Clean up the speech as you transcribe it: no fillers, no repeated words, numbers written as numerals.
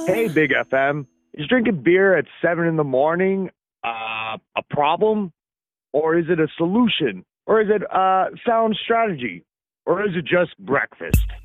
Hey, Big FM. Is drinking beer at 7 in the morning a problem? Or is it a solution? Or is it sound strategy? Or is it just breakfast?